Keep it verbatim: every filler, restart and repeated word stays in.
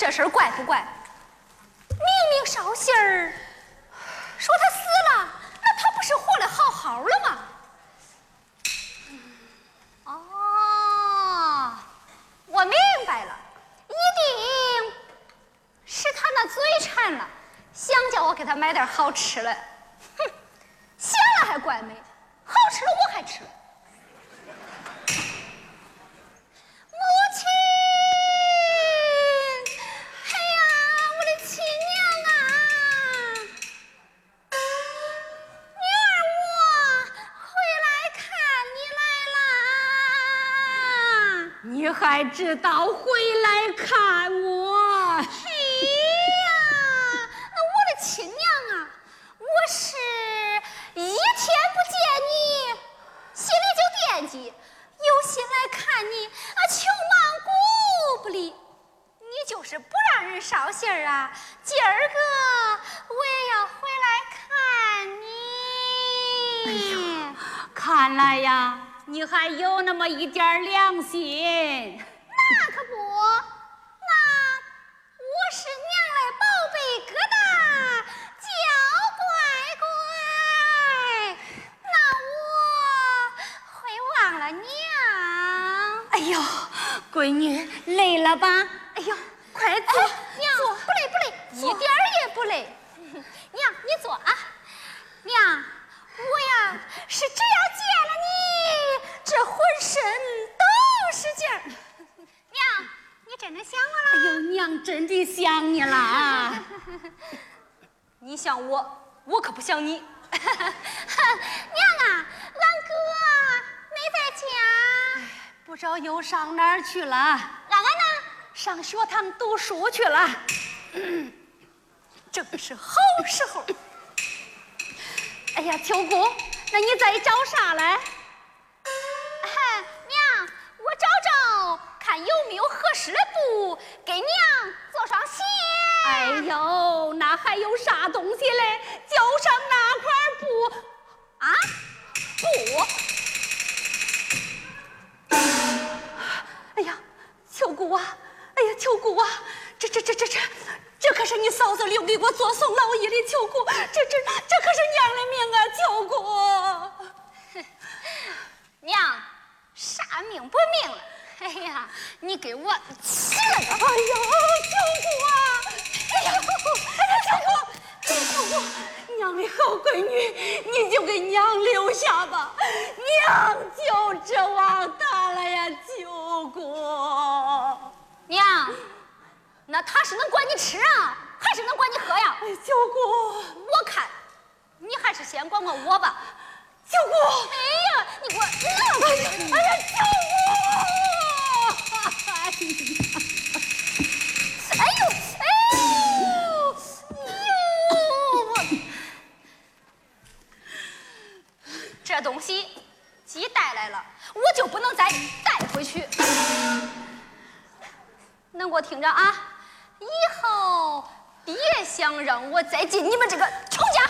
这事儿怪不怪？明明少信儿说他死了，那他不是活得好好了吗？哦，我明白了，一定是他那嘴馋了，想叫我给他买点好吃的。哼，想了还怪美，好吃的我还吃了。母亲，哎呀，我的亲娘啊！女儿我回来看你来啦！ 你还知道回来看我？ 哎呀，那我的亲娘啊，我是一天不见你，心里就惦记，有心来看你啊，穷忙顾不理。你就是不让人捎信儿啊，今儿个我也要回来看你。 哎呦，看来呀，你还有那么一点良心。 那可不，那我是娘来宝贝疙瘩叫乖乖，那我会忘了娘。 哎呦，闺女累了吧？哎呦，快坐。 哎，娘，不累不累，一点儿也不累。娘，你坐啊。娘，我呀是只要见了你，这浑身都是劲儿。娘，你真的想我了？ 哎呦，娘真的想你了啊！ 你想我，我可不想你。娘啊，俺哥没在家， 不知道又上哪儿去了？ 俺俺呢？ 上学堂读书去了。 正是好时候。 哎呀，秋姑，那你在找啥嘞？ 娘，我找找看有没有合适的布给娘做双鞋。 哎呦，那还有啥东西嘞？就剩那块布啊？布？ 哎呀，秋姑啊！哎呀，秋姑啊！这这这这这，这可是你嫂子留给我做送劳役的，秋姑，这这这可是娘的命啊，秋姑！ 娘，啥命不命了？哎呀，你给我起了个！ 哎呦，秋姑啊！哎呀，哎呀，秋姑，秋姑，娘的好闺女，你就给娘留下吧，娘就指望她了呀，秋姑。 娘，那他是能管你吃啊，还是能管你喝呀？ 哎，秋姑， 我看你还是先管管我吧。 秋姑， 哎呀，你给我！ 哎呀，哎呀，秋姑！ 哎呦，哎呦，哎呦，我这东西既带来了，我就不能再带回去。能给我听着啊！以后别想让我再进你们这个仇家。